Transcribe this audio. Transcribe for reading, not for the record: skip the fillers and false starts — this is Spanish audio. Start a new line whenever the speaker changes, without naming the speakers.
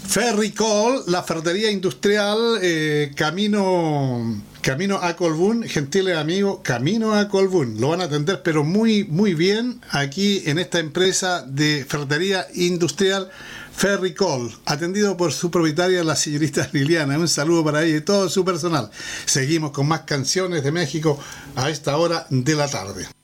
Ferricol, la ferretería industrial, camino a Colbún, gentiles amigos, camino a Colbún. Lo van a atender, pero muy, muy bien aquí en esta empresa de ferretería industrial Ferricol, atendido por su propietaria, la señorita Liliana. Un saludo para ella y todo su personal. Seguimos con más canciones de México a esta hora de la tarde.